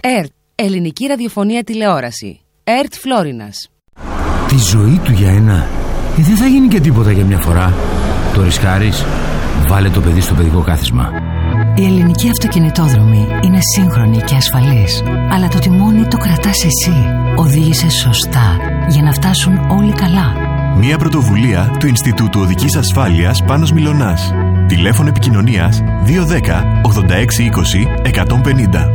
ΕΡΤ, ελληνική ραδιοφωνία τηλεόραση. ΕΡΤ Φλόρινας. Τη ζωή του για ένα. Δεν θα γίνει και τίποτα για μια φορά. Το ρισκάρεις? Βάλε το παιδί στο παιδικό κάθισμα. Η ελληνική αυτοκινητόδρομη είναι σύγχρονη και ασφαλής, αλλά το τιμόνι το κρατάς εσύ. Οδήγησε σωστά για να φτάσουν όλοι καλά. Μια πρωτοβουλία του Ινστιτούτου Οδικής Ασφάλειας Πάνος Μιλωνάς. Τηλέφωνο επικοινωνίας 210 86 20 150.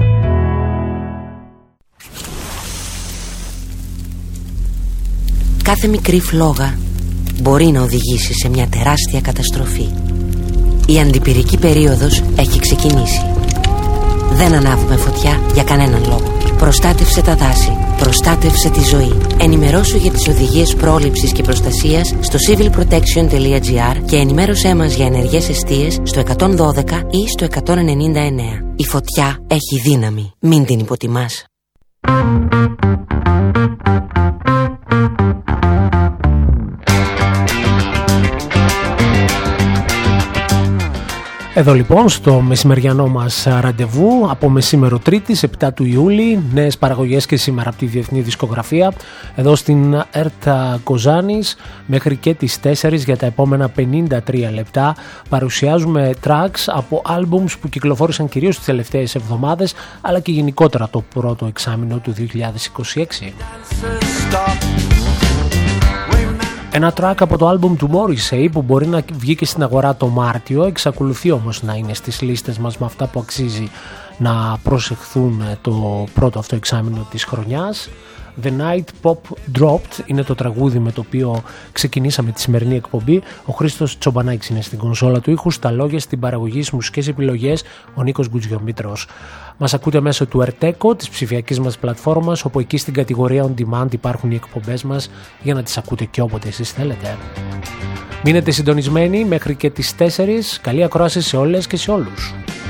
Κάθε μικρή φλόγα μπορεί να οδηγήσει σε μια τεράστια καταστροφή. Η αντιπυρική περίοδος έχει ξεκινήσει. Δεν ανάβουμε φωτιά για κανέναν λόγο. Προστάτευσε τα δάση. Προστάτευσε τη ζωή. Ενημερώσου για τις οδηγίες πρόληψης και προστασίας στο civilprotection.gr και ενημέρωσέ μας για ενεργές εστίες στο 112 ή στο 199. Η φωτιά έχει δύναμη. Μην την υποτιμάς. Εδώ λοιπόν στο μεσημεριανό μας ραντεβού από μεσήμερο Τρίτης 7 του Ιούλη, νέες παραγωγές και σήμερα από τη Διεθνή Δισκογραφία εδώ στην ΕΡΤ Κοζάνης μέχρι και τις 4 για τα επόμενα 53 λεπτά. Παρουσιάζουμε tracks από albums που κυκλοφόρησαν κυρίως τις τελευταίες εβδομάδες αλλά και γενικότερα το πρώτο εξάμηνο του 2026. Ένα track από το άλμπουμ του Morrissey που μπορεί να βγει και στην αγορά το Μάρτιο, εξακολουθεί όμως να είναι στις λίστες μας με αυτά που αξίζει να προσεχθούν το πρώτο αυτό εξάμηνο της χρονιάς. The Night Pop Dropped είναι το τραγούδι με το οποίο ξεκινήσαμε τη σημερινή εκπομπή. Ο Χρήστος Τσομπανάκης είναι στην κονσόλα του ήχου, στα λόγια, στην παραγωγή, στις μουσικές επιλογές ο Νίκος Γκουτζιομήτρος. Μας ακούτε μέσω του Ερτέκο, της ψηφιακής μας πλατφόρμας, όπου εκεί στην κατηγορία On Demand υπάρχουν οι εκπομπές μας για να τις ακούτε και όποτε εσείς θέλετε. Μείνετε συντονισμένοι μέχρι και τις 4. Καλή ακρόαση σε όλες και σε όλους.